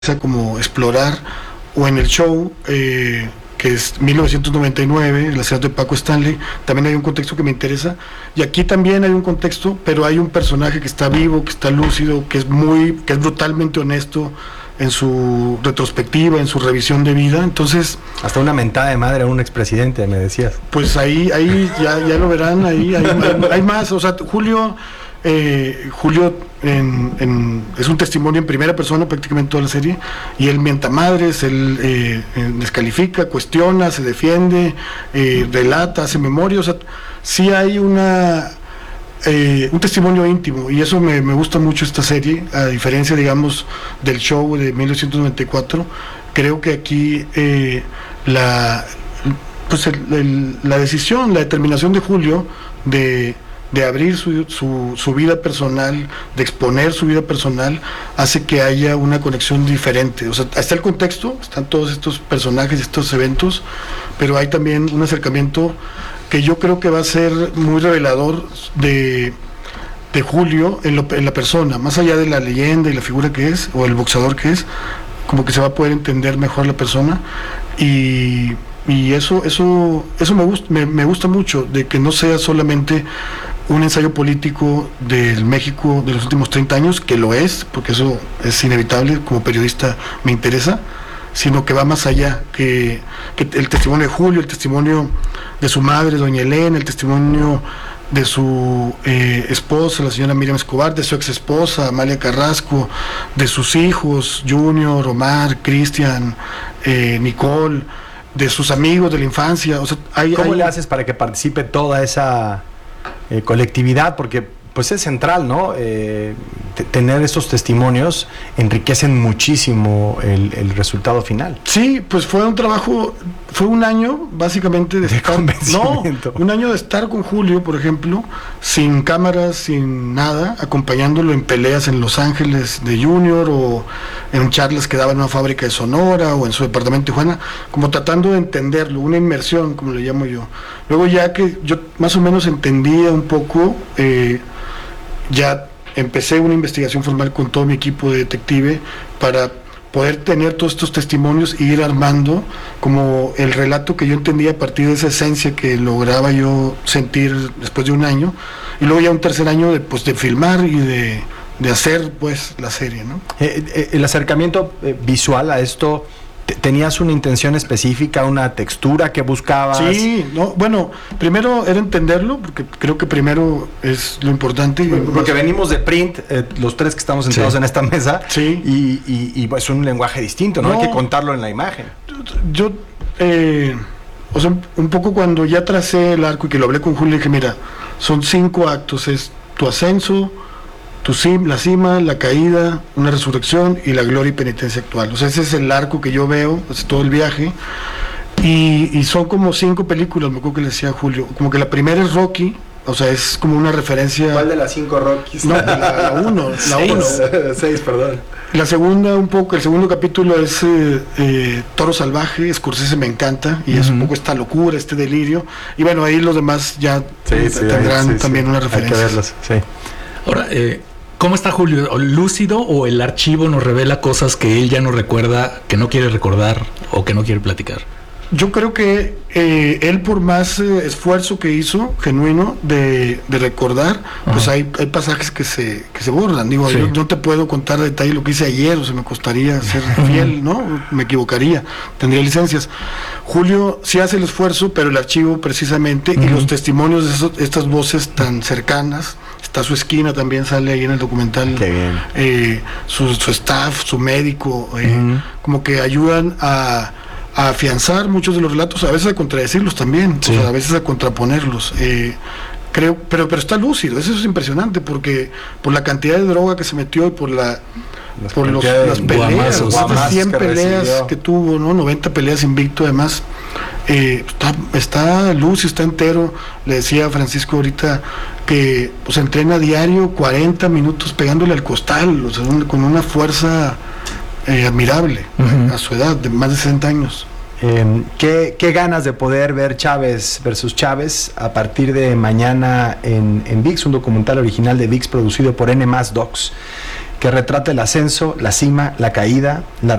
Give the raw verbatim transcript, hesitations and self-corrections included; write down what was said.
como explorar, o en el show, eh, que es mil novecientos noventa y nueve, la ciudad de Paco Stanley, también hay un contexto que me interesa, y aquí también hay un contexto, pero hay un personaje que está vivo, que está lúcido, que es muy, que es brutalmente honesto en su retrospectiva, en su revisión de vida. Entonces, hasta una mentada de madre a un expresidente, me decías. Pues ahí, ahí ya, ya lo verán, ahí hay, hay, hay más, o sea, Julio... Eh, Julio en, en, es un testimonio en primera persona prácticamente toda la serie, y él mienta madres, él eh, descalifica, cuestiona, se defiende, eh, relata, hace memoria, o sea, sí hay una eh, un testimonio íntimo, y eso me, me gusta mucho esta serie, a diferencia, digamos, del show de mil novecientos noventa y cuatro. Creo que aquí eh, la pues el, el, la decisión, la determinación de Julio de de abrir su, su, su vida personal, de exponer su vida personal, hace que haya una conexión diferente. O sea, está el contexto, están todos estos personajes, estos eventos, pero hay también un acercamiento que yo creo que va a ser muy revelador de, de Julio en, lo, en la persona, más allá de la leyenda y la figura que es, o el boxeador que es, como que se va a poder entender mejor la persona, y... y eso eso eso me gusta me, me gusta mucho, de que no sea solamente un ensayo político del México de los últimos treinta años, que lo es, porque eso es inevitable, como periodista me interesa, sino que va más allá, que, que el testimonio de Julio, el testimonio de su madre, doña Elena, el testimonio de su eh, esposa, la señora Miriam Escobar, de su ex esposa, Amalia Carrasco, de sus hijos, Junior, Omar, Cristian, eh, Nicole, de sus amigos de la infancia. O sea, hay, ¿Cómo hay... le haces para que participe toda esa eh, colectividad? Porque pues es central, ¿no? Eh, t- tener estos testimonios enriquecen muchísimo el, el resultado final. Sí, pues fue un trabajo, fue un año básicamente de, de estar, no, un año de estar con Julio, por ejemplo, sin cámaras, sin nada, acompañándolo en peleas en Los Ángeles de Junior, o en charlas que daba en una fábrica de Sonora, o en su departamento de Tijuana, como tratando de entenderlo, una inmersión, como le llamo yo. Luego, ya que yo más o menos entendía un poco, eh, ya empecé una investigación formal con todo mi equipo de detective para poder tener todos estos testimonios e ir armando como el relato que yo entendía a partir de esa esencia que lograba yo sentir después de un año, y luego ya un tercer año de, pues, de filmar y de, de hacer pues la serie, ¿no? Eh, eh, el acercamiento eh, visual a esto, ¿tenías una intención específica, una textura que buscabas? Sí, no, bueno, primero era entenderlo, porque creo que primero es lo importante. Porque venimos de print, eh, los tres que estamos sentados sí. en esta mesa, sí. y, y, y es un lenguaje distinto, ¿no? no Hay que contarlo en la imagen. Yo, eh, o sea, un poco cuando ya tracé el arco y que lo hablé con Julio, dije, mira, son cinco actos, es tu ascenso, tu sim, la cima, la caída, una resurrección y la gloria y penitencia actual. O sea, ese es el arco que yo veo, es todo el viaje, y, y son como cinco películas, me acuerdo que le decía a Julio, como que la primera es Rocky, o sea, es como una referencia. ¿Cuál de las cinco Rockies? No, la, la uno, la seis, uno. Seis, perdón. La segunda, un poco, el segundo capítulo es eh, eh, Toro Salvaje, Scorsese me encanta, y uh-huh. es un poco esta locura, este delirio, y bueno, ahí los demás ya sí, sí, tendrán sí, también sí. una referencia. Hay que verlos, sí. Ahora, eh, ¿cómo está Julio? ¿Lúcido, o el archivo nos revela cosas que él ya no recuerda, que no quiere recordar o que no quiere platicar? Yo creo que eh, él, por más eh, esfuerzo que hizo, genuino, de, de recordar, uh-huh. pues hay, hay pasajes que se que se borran. Digo, sí. yo no te puedo contar a detalle lo que hice ayer, o sea, me costaría ser fiel, ¿no? Me equivocaría, tendría licencias. Julio sí hace el esfuerzo, pero el archivo precisamente, uh-huh. y los testimonios de esos, estas voces tan cercanas, está su esquina, también sale ahí en el documental, eh, su, su staff, su médico, eh, uh-huh. como que ayudan a a afianzar muchos de los relatos, a veces a contradecirlos también, sí. o sea, a veces a contraponerlos. Eh, creo, pero pero está lúcido, eso es impresionante, porque por la cantidad de droga que se metió y por la las por los, las peleas, más de cien que peleas recibió. Que tuvo, ¿no? noventa peleas invicto, además. Eh, está, está lúcido, está entero. Le decía a Francisco ahorita que pues entrena a diario cuarenta minutos pegándole al costal, o sea, un, con una fuerza Eh, admirable, uh-huh. a su edad de más de sesenta años. Eh, ¿qué, ¿Qué ganas de poder ver Chávez versus Chávez a partir de mañana en, en ViX, un documental original de ViX producido por N más Docs? que retrata el ascenso, la cima, la caída, la